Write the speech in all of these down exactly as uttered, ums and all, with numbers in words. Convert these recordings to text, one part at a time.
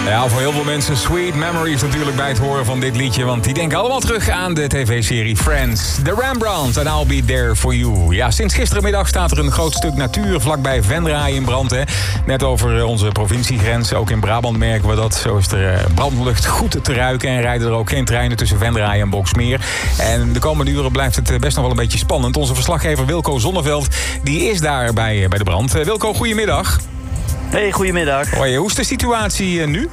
Ja, voor heel veel mensen sweet memories natuurlijk bij het horen van dit liedje. Want die denken allemaal terug aan de tv-serie Friends. The Rembrandt and I'll Be There For You. Ja, sinds gisterenmiddag staat er een groot stuk natuur vlakbij Venray in brand. Hè. Net over onze provinciegrens. Ook in Brabant merken we dat. Zo is er brandlucht goed te ruiken. En rijden er ook geen treinen tussen Venray en Boxmeer. En de komende uren blijft het best nog wel een beetje spannend. Onze verslaggever Wilco Zonneveld die is daar bij, bij de brand. Wilco, goedemiddag. Hey, goedemiddag. Hoi, hoe is de situatie nu?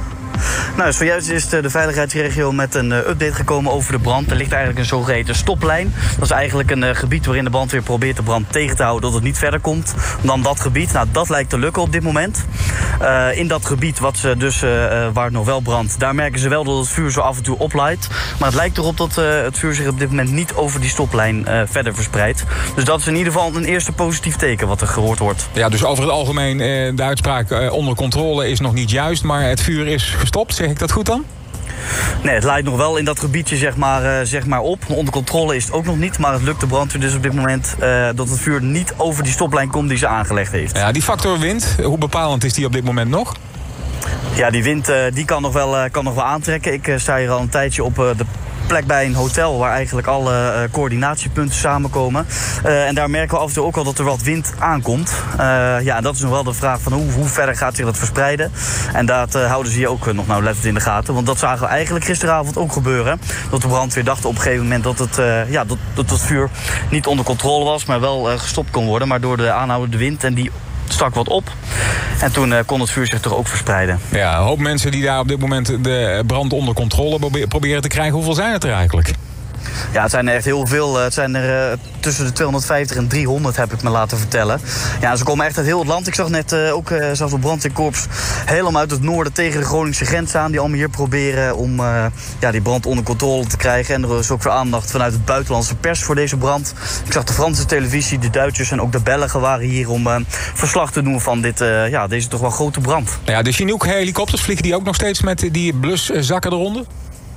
Nou, zojuist is de veiligheidsregio met een update gekomen over de brand. Er ligt eigenlijk een zogeheten stoplijn. Dat is eigenlijk een uh, gebied waarin de brandweer probeert de brand tegen te houden, dat het niet verder komt dan dat gebied. Nou, dat lijkt te lukken op dit moment. Uh, in dat gebied wat ze dus, uh, waar het nog wel brandt, daar merken ze wel dat het vuur zo af en toe oplaait. Maar het lijkt erop dat uh, het vuur zich op dit moment niet over die stoplijn uh, verder verspreidt. Dus dat is in ieder geval een eerste positief teken wat er gehoord wordt. Ja, dus over het algemeen, uh, de uitspraak uh, onder controle is nog niet juist, maar het vuur is gestopt. Zeg ik dat goed dan? Nee, het leidt nog wel in dat gebiedje zeg maar, uh, zeg maar op. Onder controle is het ook nog niet. Maar het lukt de brandweer dus op dit moment uh, dat het vuur niet over die stoplijn komt die ze aangelegd heeft. Ja, die factor wind, hoe bepalend is die op dit moment nog? Ja, die wind uh, die kan, nog wel, uh, kan nog wel aantrekken. Ik uh, sta hier al een tijdje op uh, de plek bij een hotel waar eigenlijk alle uh, coördinatiepunten samenkomen. Uh, en daar merken we af en toe ook al dat er wat wind aankomt. Uh, ja, dat is nog wel de vraag van hoe, hoe verder gaat zich dat verspreiden. En dat uh, houden ze hier ook uh, nog nauwlettend in de gaten. Want dat zagen we eigenlijk gisteravond ook gebeuren. Dat de brandweer dacht op een gegeven moment dat het, uh, ja, dat, dat het vuur niet onder controle was, maar wel uh, gestopt kon worden. Maar door de aanhoudende wind en die stak wat op. En toen uh, kon het vuur zich toch ook verspreiden. Ja, een hoop mensen die daar op dit moment de brand onder controle proberen te krijgen. Hoeveel zijn het er eigenlijk? Ja, het zijn er echt heel veel. Het zijn er uh, tussen de tweehonderdvijftig en driehonderd, heb ik me laten vertellen. Ja, ze komen echt uit heel het land. Ik zag net uh, ook uh, zelfs een brandweerkorps helemaal uit het noorden tegen de Groningse grens aan. Die allemaal hier proberen om uh, ja, die brand onder controle te krijgen. En er is ook weer aandacht vanuit het buitenlandse pers voor deze brand. Ik zag de Franse televisie, de Duitsers en ook de Belgen waren hier om uh, verslag te doen van dit, uh, ja, deze toch wel grote brand. Ja, de Chinook-helikopters vliegen die ook nog steeds met die bluszakken eronder?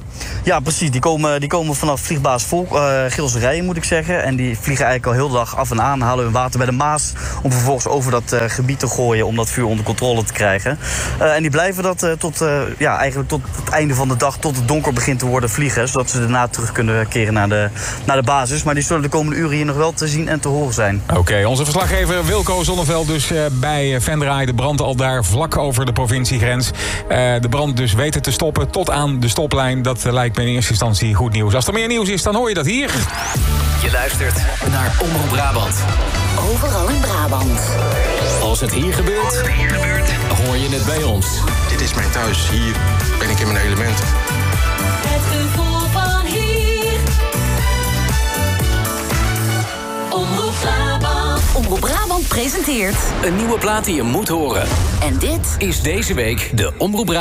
Ja, precies. Die komen, die komen vanaf vliegbaas Volk, uh, Gilserijen, moet ik zeggen. En die vliegen eigenlijk al heel de dag af en aan, halen hun water bij de Maas om vervolgens over dat uh, gebied te gooien om dat vuur onder controle te krijgen. Uh, en die blijven dat uh, tot, uh, ja, eigenlijk tot het einde van de dag, tot het donker begint te worden, vliegen. Zodat ze daarna terug kunnen keren naar de, naar de basis. Maar die zullen de komende uren hier nog wel te zien en te horen zijn. Oké, okay, onze verslaggever Wilco Zonneveld dus uh, bij Venray. De brand al daar vlak over de provinciegrens. Uh, de brand dus weten te stoppen tot aan de stoplijn. Dat uh, lijkt me in eerste instantie goed nieuws. Als er meer nieuws is, dan hoor je dat hier. Je luistert naar Omroep Brabant. Overal in Brabant. Als het hier gebeurt, het hier gebeurt, hoor je het bij ons. Dit is mijn thuis. Hier ben ik in mijn element. Het gevoel van hier. Omroep Brabant. Omroep Brabant presenteert Een nieuwe plaat die je moet horen. En dit is deze week de Omroep Brabant